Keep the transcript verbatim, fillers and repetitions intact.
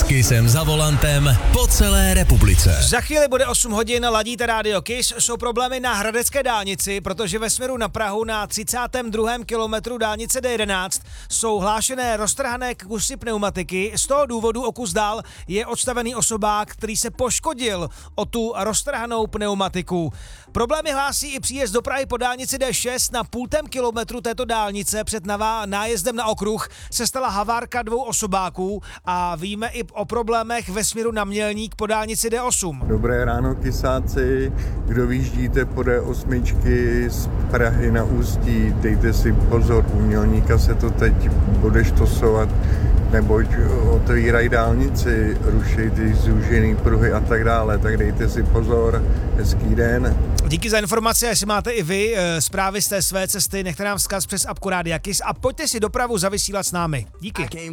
Kissem za volantem po celé republice. Za chvíli bude osm hodin, ladíte rádio Kiss, jsou problémy na hradecké dálnici, protože ve směru na Prahu na třicátém druhém kilometru dálnice D jedenáct jsou hlášené roztrhané kusy pneumatiky. Z toho důvodu o kus dál je odstavený osobák, který se poškodil o tu roztrhanou pneumatiku. Problémy hlásí i příjezd do Prahy po dálnici D šest. Na půltém kilometru této dálnice před navá nájezdem na okruh se stala havárka dvou osobáků a víme i o problémech ve směru na Mělník po dálnici D osm. Dobré ráno, kysáci. Kdo vyjíždíte po D osm z Prahy na Ústí, dejte si pozor, u Mělníka se to teď bude štosovat, neboť otvírají dálnici, rušejí ty zúžený pruhy a tak dále, tak dejte si pozor. Hezký den. Díky za informace, jestli máte i vy e, zprávy z té své cesty, nechte nám vzkaz přes apku Rádia Kiss a pojďte si dopravu zavysílat s námi. Díky.